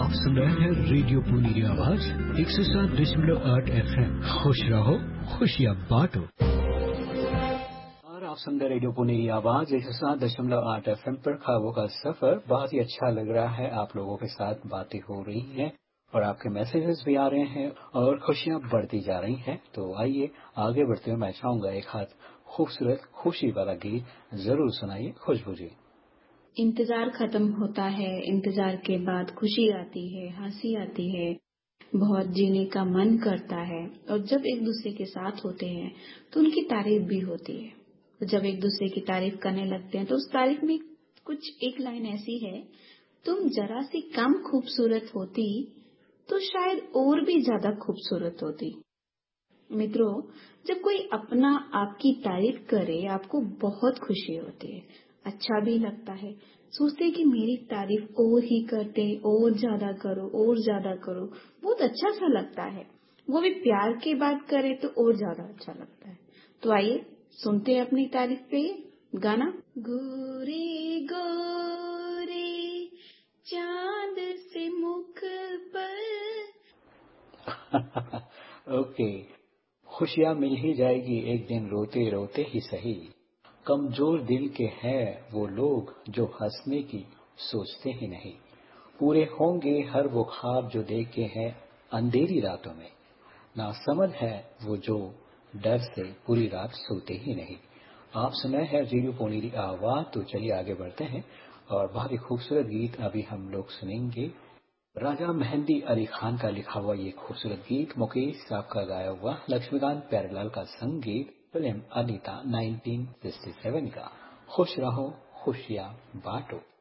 आप सुन रहे हैं रेडियो पुनीरी आवाज 107.8 FM। खुश रहो, खुशियाँ बांटो। और आप सुन रहे रेडियो पुनीरी आवाज 107.8 FM पर ख्वाबों का सफर। बहुत ही अच्छा लग रहा है, आप लोगों के साथ बातें हो रही हैं और आपके मैसेजेस भी आ रहे हैं और खुशियाँ बढ़ती जा रही हैं। तो आइए आगे बढ़ते हुए मैं चाहूँगा एक हाथ खूबसूरत खुशी वाला गीत जरूर सुनाइए खुशबू जी। इंतजार खत्म होता है, इंतजार के बाद खुशी आती है, हंसी आती है, बहुत जीने का मन करता है। और जब एक दूसरे के साथ होते हैं तो उनकी तारीफ भी होती है। तो जब एक दूसरे की तारीफ करने लगते हैं तो उस तारीफ में कुछ एक लाइन ऐसी है, तुम जरा सी कम खूबसूरत होती तो शायद और भी ज्यादा खूबसूरत होती। मित्रों, जब कोई अपना आपकी तारीफ करे आपको बहुत खुशी होती है, अच्छा भी लगता है। सोचते कि मेरी तारीफ और ही करते, और ज्यादा करो, और ज्यादा करो। बहुत अच्छा सा लगता है। वो भी प्यार की बात करे तो और ज्यादा अच्छा लगता है। तो आइए सुनते हैं अपनी तारीफ पे गाना। गोरे गोरे चांद से मुख पर। ओके, खुशियाँ मिल ही जाएगी एक दिन रोते रोते ही सही। कमजोर दिल के हैं वो लोग जो हंसने की सोचते ही नहीं। पूरे होंगे हर वो ख्वाब जो देखे हैं अंधेरी रातों में। नासमझ है वो जो डर से पूरी रात सोते ही नहीं। आप सुनाए हैं रेडियो पुनीरी आवाज। तो चलिए आगे बढ़ते हैं और बहुत ही खूबसूरत गीत अभी हम लोग सुनेंगे। राजा मेहंदी अली खान का लिखा हुआ ये खूबसूरत गीत, मुकेश साहब का गाया हुआ, लक्ष्मीकांत प्यारेलाल का संगीत, फिल्म अनीता 1967 का। खुश रहो, खुशियाँ बांटो।